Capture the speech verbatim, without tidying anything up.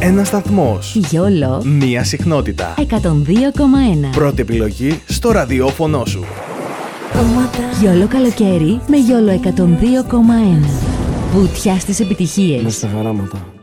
Ένας σταθμός. Γιόλο. Μία συχνότητα. εκατόν δύο κόμμα ένα. Πρώτη επιλογή στο ραδιόφωνο σου. Γιόλο καλοκαίρι με Γιόλο εκατόν δύο κόμμα ένα. Βουτιά στις επιτυχίες. Μες στα χαράματα.